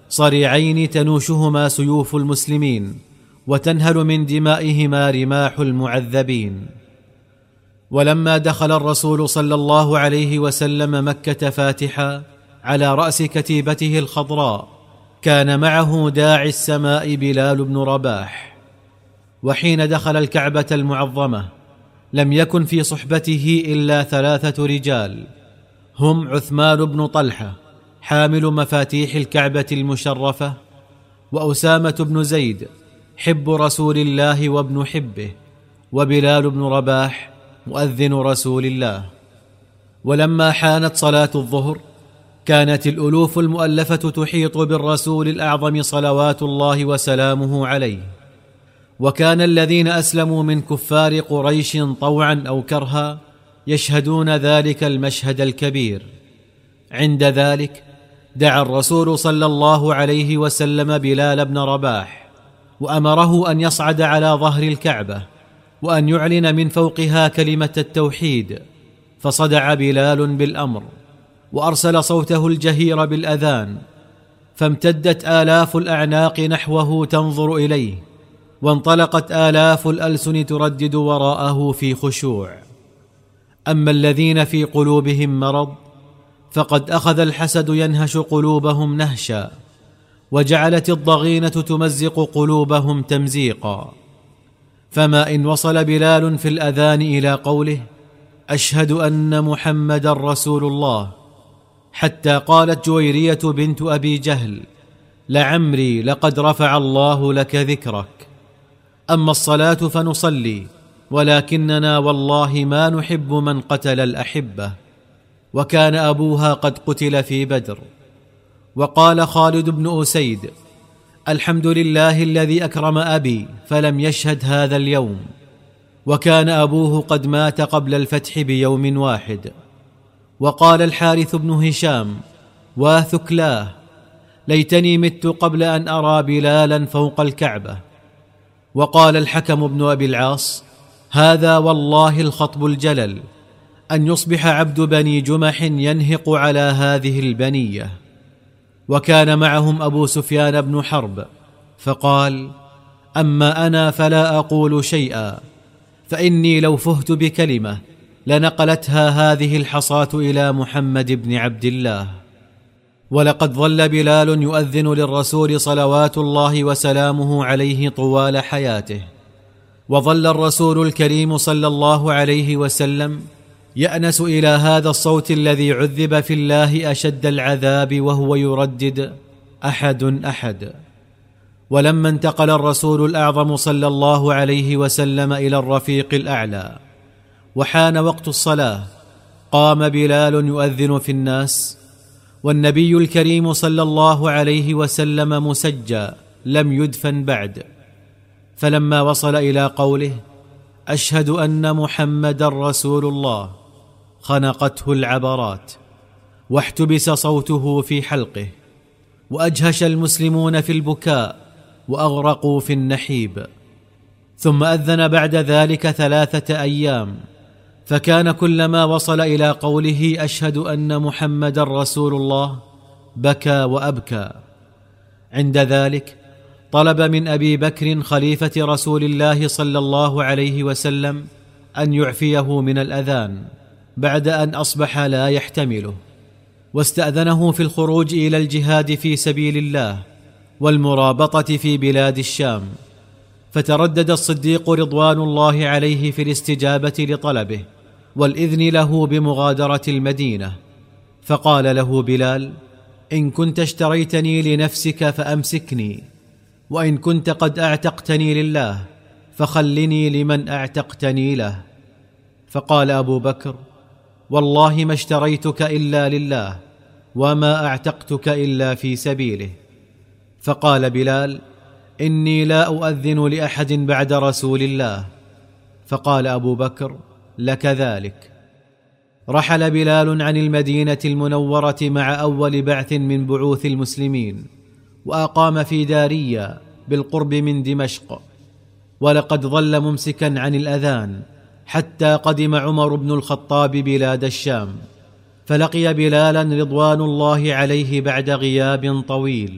صريعين تنوشهما سيوف المسلمين وتنهل من دمائهما رماح المعذبين. ولما دخل الرسول صلى الله عليه وسلم مكة فاتحا على رأس كتيبته الخضراء، كان معه داعي السماء بلال بن رباح. وحين دخل الكعبة المعظمة لم يكن في صحبته إلا 3 رجال، هم عثمان بن طلحة حامل مفاتيح الكعبة المشرفة، وأسامة بن زيد حب رسول الله وابن حبه، وبلال بن رباح مؤذن رسول الله. ولما حانت صلاة الظهر كانت الألوف المؤلفة تحيط بالرسول الأعظم صلوات الله وسلامه عليه، وكان الذين أسلموا من كفار قريش طوعا أو كرها يشهدون ذلك المشهد الكبير. عند ذلك دعا الرسول صلى الله عليه وسلم بلال بن رباح وأمره أن يصعد على ظهر الكعبة وأن يعلن من فوقها كلمة التوحيد، فصدع بلال بالأمر وأرسل صوته الجهير بالأذان، فامتدت آلاف الأعناق نحوه تنظر إليه، وانطلقت آلاف الألسن تردد وراءه في خشوع. أما الذين في قلوبهم مرض فقد أخذ الحسد ينهش قلوبهم نهشا، وجعلت الضغينة تمزق قلوبهم تمزيقا. فما إن وصل بلال في الأذان إلى قوله أشهد أن محمدا رسول الله، حتى قالت جويرية بنت أبي جهل لعمري لقد رفع الله لك ذكرك. أما الصلاة فنصلي، ولكننا والله ما نحب من قتل الأحبة، وكان أبوها قد قتل في بدر. وقال خالد بن أسيد الحمد لله الذي أكرم أبي فلم يشهد هذا اليوم، وكان أبوه قد مات قبل الفتح بيوم واحد. وقال الحارث بن هشام واثكلاه ليتني مت قبل أن أرى بلالا فوق الكعبة. وقال الحكم بن أبي العاص هذا والله الخطب الجلل، أن يصبح عبد بني جمح ينهق على هذه البنية. وكان معهم أبو سفيان بن حرب فقال أما أنا فلا أقول شيئا، فإني لو فهت بكلمة لنقلتها هذه الحصاة إلى محمد بن عبد الله. ولقد ظل بلال يؤذن للرسول صلوات الله وسلامه عليه طوال حياته، وظل الرسول الكريم صلى الله عليه وسلم يأنس إلى هذا الصوت الذي عذب في الله أشد العذاب وهو يردد أحد أحد. ولما انتقل الرسول الأعظم صلى الله عليه وسلم إلى الرفيق الأعلى وحان وقت الصلاة، قام بلال يؤذن في الناس، والنبي الكريم صلى الله عليه وسلم مسجى لم يدفن بعد. فلما وصل إلى قوله أشهد أن محمدا رسول الله خنقته العبرات، واحتبس صوته في حلقه، وأجهش المسلمون في البكاء وأغرقوا في النحيب. ثم أذن بعد ذلك 3 أيام، فكان كلما وصل إلى قوله أشهد أن محمدا رسول الله بكى وأبكى. عند ذلك طلب من أبي بكر خليفة رسول الله صلى الله عليه وسلم أن يعفيه من الأذان بعد أن أصبح لا يحتمله، واستأذنه في الخروج إلى الجهاد في سبيل الله والمرابطة في بلاد الشام. فتردد الصديق رضوان الله عليه في الاستجابة لطلبه والإذن له بمغادرة المدينة، فقال له بلال إن كنت اشتريتني لنفسك فأمسكني، وإن كنت قد أعتقتني لله فخلني لمن أعتقتني له. فقال أبو بكر والله ما اشتريتك إلا لله، وما أعتقتك إلا في سبيله. فقال بلال إني لا أؤذن لأحد بعد رسول الله. فقال أبو بكر لك ذلك. رحل بلال عن المدينة المنورة مع أول بعث من بعوث المسلمين، وأقام في دارية بالقرب من دمشق. ولقد ظل ممسكا عن الأذان حتى قدم عمر بن الخطاب بلاد الشام، فلقي بلالا رضوان الله عليه بعد غياب طويل.